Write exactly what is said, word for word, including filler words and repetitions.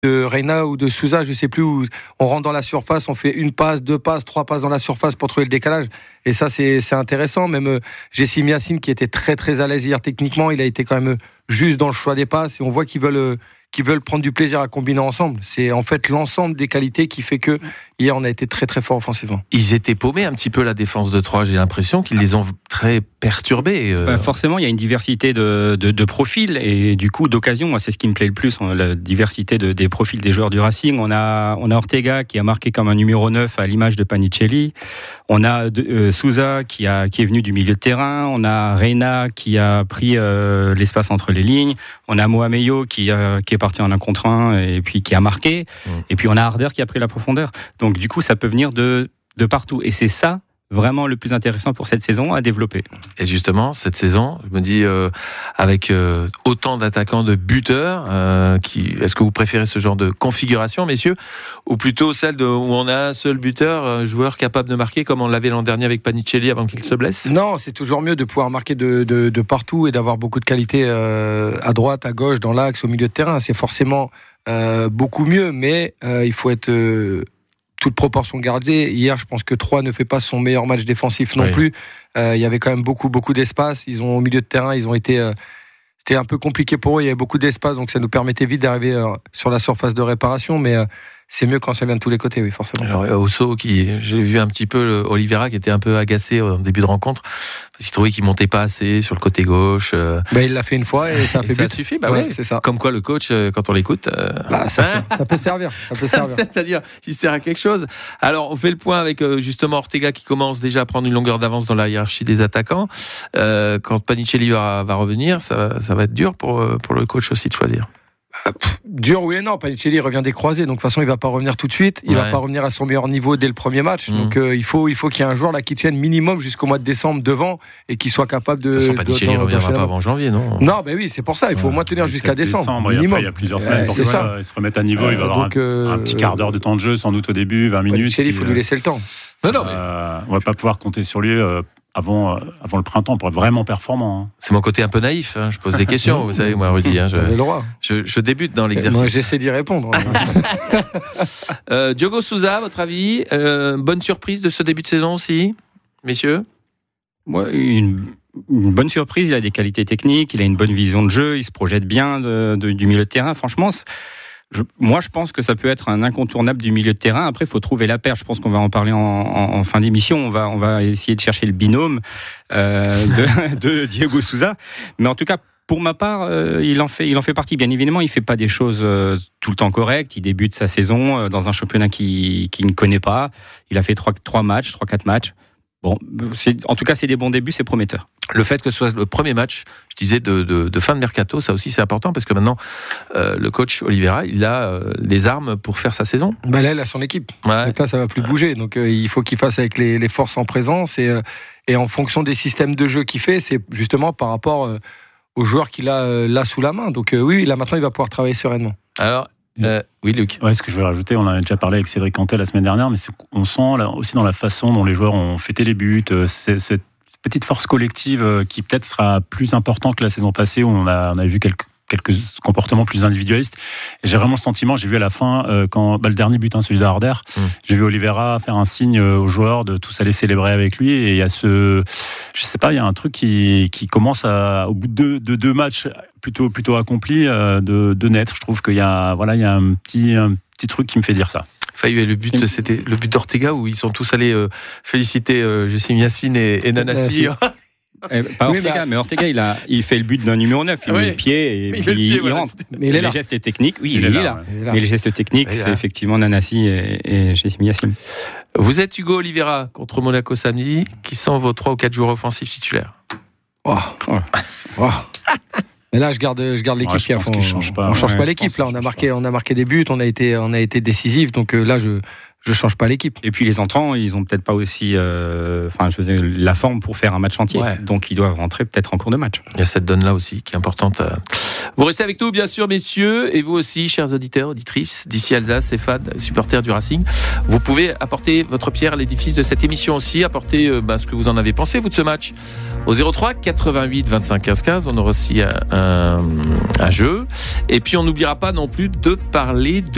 de Reina ou de Souza, je sais plus, où on rentre dans la surface, on fait une passe, deux passes, trois passes dans la surface pour trouver le décalage. Et ça, c'est, c'est intéressant. Même euh, Jessim Yacine, qui était très très à l'aise hier techniquement, il a été quand même juste dans le choix des passes. Et on voit qu'ils veulent, euh, qu'ils veulent prendre du plaisir à combiner ensemble. C'est en fait l'ensemble des qualités qui fait que hier, on a été très très fort offensivement. Ils étaient paumés un petit peu, la défense de Troyes. J'ai l'impression qu'ils les ont très perturbés. Euh... Bah forcément, il y a une diversité de, de, de profils et du coup d'occasions. Moi, c'est ce qui me plaît le plus, la diversité de, des profils des joueurs du Racing. On a, on a Ortega qui a marqué comme un numéro neuf à l'image de Panicelli. On a euh, Souza qui, a, qui est venu du milieu de terrain. On a Reina qui a pris euh, l'espace entre les lignes. On a Mohameyo qui, euh, qui est parti en un contre un et puis qui a marqué. Mmh. Et puis on a Harder qui a pris la profondeur. Donc du coup, ça peut venir de, de partout. Et c'est ça vraiment le plus intéressant pour cette saison à développer. Et justement, cette saison, je me dis, euh, avec euh, autant d'attaquants, de buteurs, euh, qui, est-ce que vous préférez ce genre de configuration, messieurs, ou plutôt celle de, où on a un seul buteur, un joueur capable de marquer, comme on l'avait l'an dernier avec Panicelli avant qu'il se blesse ? Non, c'est toujours mieux de pouvoir marquer de, de, de partout et d'avoir beaucoup de qualité euh, à droite, à gauche, dans l'axe, au milieu de terrain. C'est forcément euh, beaucoup mieux, mais euh, il faut être... Euh, toute proportion gardée. Hier, je pense que Troyes ne fait pas son meilleur match défensif non oui. plus. Euh, il y avait quand même beaucoup, beaucoup d'espace. Ils ont au milieu de terrain, ils ont été. Euh, c'était un peu compliqué pour eux. Il y avait beaucoup d'espace, donc ça nous permettait vite d'arriver euh, sur la surface de réparation. Mais euh, c'est mieux quand ça vient de tous les côtés, oui, forcément. Alors, Osso, qui, j'ai vu un petit peu le, Oliveira qui était un peu agacé au début de rencontre parce qu'il trouvait qu'il montait pas assez sur le côté gauche. Euh... Bah, il l'a fait une fois et ça a fait et ça but. suffit, bah ouais, oui. C'est ça. Comme quoi, le coach, quand on l'écoute, euh... bah, ça, ça, ça peut servir. Ça peut servir. C'est-à-dire, il sert à quelque chose. Alors, on fait le point avec justement Ortega qui commence déjà à prendre une longueur d'avance dans la hiérarchie des attaquants. Euh, quand Panicelli va, va revenir, ça, ça va être dur pour, pour le coach aussi de choisir. Pff, dur oui et non. Panicelli revient des croisés, donc de toute façon il va pas revenir tout de suite. Il ouais. va pas revenir à son meilleur niveau dès le premier match. Mmh. Donc euh, il faut il faut qu'il y ait un joueur là qui tienne minimum jusqu'au mois de décembre devant et qui soit capable de. De toute façon, Panicelli ne reviendra pas avant janvier, non. Non, mais oui, c'est pour ça. Il faut ouais. au moins tenir jusqu'à décembre. décembre minimum. Après, il y a plusieurs semaines pour ouais, qu'il se remette à niveau. Euh, il va avoir donc, un, euh, un petit quart d'heure de temps de jeu, sans doute au début, vingt minutes. Panicelli, il faut lui laisser le temps. Non, non, mais... euh, on va pas pouvoir compter sur lui. Euh, Avant, euh, avant le printemps pour être vraiment performant. Hein. C'est mon côté un peu naïf, hein. Je pose des questions, vous savez, moi, Rudy. Hein, je, je, je débute dans l'exercice. Moi, j'essaie d'y répondre. euh, Diogo Souza, votre avis, euh, bonne surprise de ce début de saison aussi, messieurs ? Ouais, une, une bonne surprise, il a des qualités techniques, il a une bonne vision de jeu, il se projette bien de, de, du milieu de terrain. Franchement, Je, moi, je pense que ça peut être un incontournable du milieu de terrain. Après, il faut trouver la paire. Je pense qu'on va en parler en, en, en fin d'émission. On va, on va essayer de chercher le binôme euh, de, de Diogo Souza. Mais en tout cas, pour ma part, euh, il en fait, il en fait partie. Bien évidemment, il fait pas des choses euh, tout le temps correctes. Il débute sa saison euh, dans un championnat qu'il qui ne connaît pas. Il a fait trois, trois matchs, trois, quatre matchs. Bon, c'est, en tout cas, c'est des bons débuts, c'est prometteur. Le fait que ce soit le premier match, je disais, de, de, de fin de mercato, ça aussi c'est important parce que maintenant, euh, le coach Oliveira, il a euh, les armes pour faire sa saison. Bah là, il a son équipe. Ouais. Donc là, ça va plus bouger. Donc euh, il faut qu'il fasse avec les, les forces en présence et, euh, et en fonction des systèmes de jeu qu'il fait, c'est justement par rapport euh, aux joueurs qu'il a euh, là sous la main. Donc euh, oui, là maintenant, il va pouvoir travailler sereinement. Alors. Euh, oui, Luc. Ouais, ce que je veux rajouter, on en a déjà parlé avec Cédric Cantet la semaine dernière, mais c'est, on sent là, aussi dans la façon dont les joueurs ont fêté les buts, c'est, cette petite force collective qui peut-être sera plus importante que la saison passée où on a, on a vu quelques quelques comportements plus individualistes. Et j'ai vraiment le sentiment, j'ai vu à la fin, euh, quand bah, le dernier but, hein, celui de Harder, mmh. j'ai vu Oliveira faire un signe aux joueurs de tous aller célébrer avec lui. Et il y a ce, je sais pas, il y a un truc qui, qui commence à, au bout de deux, de deux matchs plutôt, plutôt accomplis, euh, de, de naître. Je trouve qu'il y a, voilà, il y a un petit, un petit truc qui me fait dire ça. Faillu, le but, c'était le but d'Ortega où ils sont tous allés euh, féliciter euh, Jessim Yacine et, et Nanassi. Eh, pas oui, Ortega, bah... mais Ortega, il, a, il fait le but d'un numéro neuf. Il oui. met le pied et il, puis, le pied, il voilà, rentre. Mais il est les gestes techniques, oui, il, il, est, là, là. Ouais. il est là. Mais les gestes techniques, c'est là. Effectivement Nanassi et, et Jessim Yacine. Vous êtes Hugo Oliveira contre Monaco samedi. Qui sont vos trois ou quatre joueurs offensifs titulaires ? Oh. Oh. Oh. Mais là, je garde, je garde l'équipe. Ouais, je pense on, qu'il change pas. On change ouais, pas l'équipe. Là, on a marqué, on a marqué des buts. On a été, on a été décisif. Donc euh, là, je. Je change pas l'équipe. Et puis les entrants, ils ont peut-être pas aussi, euh, enfin, je veux dire, la forme pour faire un match entier. Ouais. Donc ils doivent rentrer peut-être en cours de match. Il y a cette donne-là aussi qui est importante. Vous restez avec nous, bien sûr, messieurs, et vous aussi, chers auditeurs, auditrices, d'ici Alsace et fans, supporters du Racing. Vous pouvez apporter votre pierre à l'édifice de cette émission aussi, apporter euh, bah, ce que vous en avez pensé, vous, de ce match. Au zéro trois quatre-vingt-huit vingt-cinq quinze quinze, on aura aussi un, un, un jeu. Et puis on n'oubliera pas non plus de parler de